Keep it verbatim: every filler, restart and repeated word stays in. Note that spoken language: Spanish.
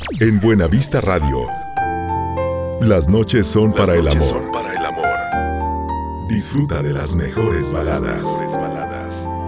En Buenavista Radio, las noches son Las para el noches amor. son para el amor. Disfruta de las mejores baladas.